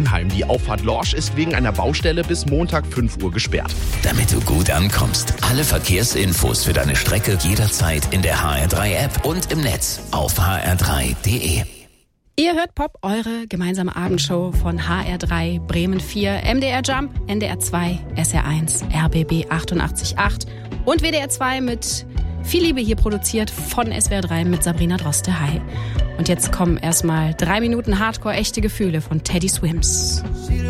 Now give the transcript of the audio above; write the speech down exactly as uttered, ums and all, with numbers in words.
Mannheim. Die Auffahrt Lorsch ist wegen einer Baustelle bis Montag fünf Uhr gesperrt. Damit du gut ankommst. Alle Verkehrsinfos für deine Strecke jederzeit in der H R drei App und im Netz auf h r drei punkt d e. Ihr hört Pop, eure gemeinsame Abendshow von H R drei, Bremen vier, M D R Jump, N D R zwei, S R eins, R B B achtundachtzig Komma acht und W D R zwei mit viel Liebe hier produziert von S W R drei mit Sabrina Droste. Hi. Und jetzt kommen erstmal drei Minuten Hardcore echte Gefühle von Teddy Swims.